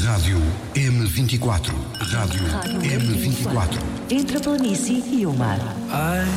Rádio M24. Rádio M24. Entre a planície e o mar.